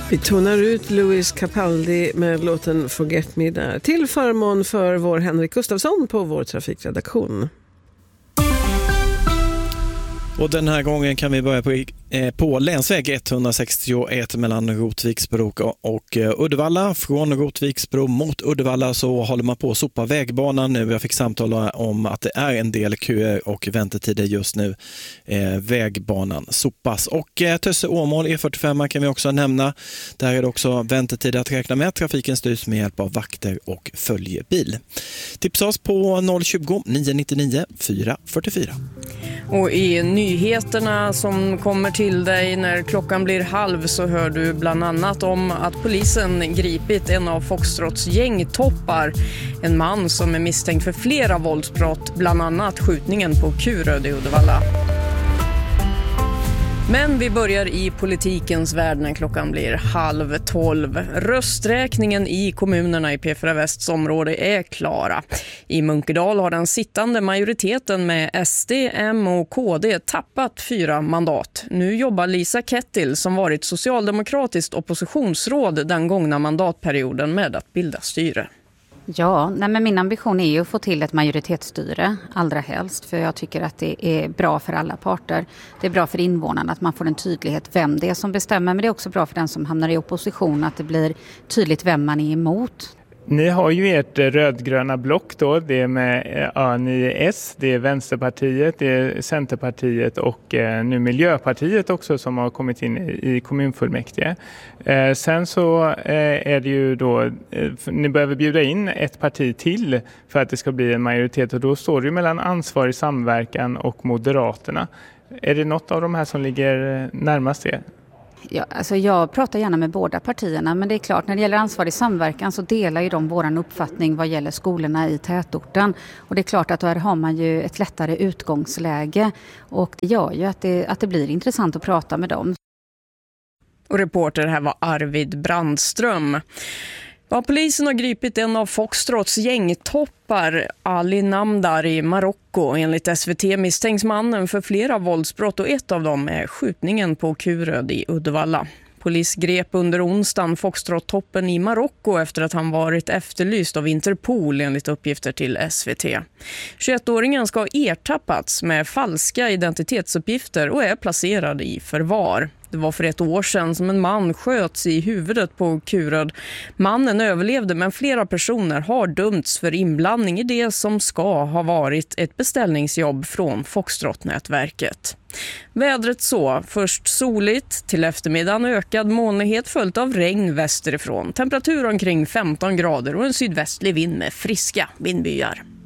Vi tonar ut Louis Capaldi med låten Forget Me där till förmån för vår Henrik Gustafsson på vår trafikredaktion. Och den här gången kan vi börja på länsväg 161 mellan Rotviksbro och Uddevalla. Från Rotviksbro mot Uddevalla så håller man på att sopa vägbanan nu. Jag fick samtala om att det är en del köer och väntetider just nu. Vägbanan sopas. Och Tösse-Åmål E45 kan vi också nämna. Där är det också väntetider att räkna med. Trafiken styrs med hjälp av vakter och följebil. Tipsa oss på 020 999 444. Och i nyheterna som kommer till dig när klockan blir halv så hör du bland annat om att polisen gripit en av Foxtrots gängtoppar. En man som är misstänkt för flera våldsbrott, bland annat skjutningen på Kuröd i Uddevalla. Men vi börjar i politikens värld när klockan blir 11:30. Rösträkningen i kommunerna i P4 Västs område är klara. I Munkedal har den sittande majoriteten med SD, M och KD tappat 4 mandat. Nu jobbar Lisa Kettil som varit socialdemokratiskt oppositionsråd den gångna mandatperioden med att bilda styre. Ja, men min ambition är ju att få till ett majoritetsstyre allra helst, för jag tycker att det är bra för alla parter. Det är bra för invånarna att man får en tydlighet vem det är som bestämmer, men det är också bra för den som hamnar i opposition att det blir tydligt vem man är emot. Ni har ju ert rödgröna block då, det är med A9S, det är Vänsterpartiet, det är Centerpartiet och nu Miljöpartiet också som har kommit in i kommunfullmäktige. Sen så är det ju då, ni behöver bjuda in ett parti till för att det ska bli en majoritet och då står det ju mellan Ansvarig samverkan och Moderaterna. Är det något av de här som ligger närmast er? Ja, alltså jag pratar gärna med båda partierna, men det är klart när det gäller ansvarig samverkan så delar ju de våran uppfattning vad gäller skolorna i tätorten. Och det är klart att där har man ju ett lättare utgångsläge och det gör ju att det blir intressant att prata med dem. Och reporter här var Arvid Brandström. Ja, polisen har gripit en av Foxtrots gängtoppar, Ali Namdar i Marocko. Enligt SVT misstänks mannen för flera våldsbrott och ett av dem är skjutningen på Kuröd i Uddevalla. Polis grep under onsdagen Foxtrot-toppen i Marocko efter att han varit efterlyst av Interpol enligt uppgifter till SVT. 21-åringen ska ha ertappats med falska identitetsuppgifter och är placerad i förvar. Det var för 1 år sedan som en man sköts i huvudet på Kuröd. Mannen överlevde men flera personer har dömts för inblandning i det som ska ha varit ett beställningsjobb från Foxtrot-nätverket. Vädret så, först soligt, till eftermiddagen ökad molnighet följt av regn västerifrån. Temperatur omkring 15 grader och en sydvästlig vind med friska vindbyar.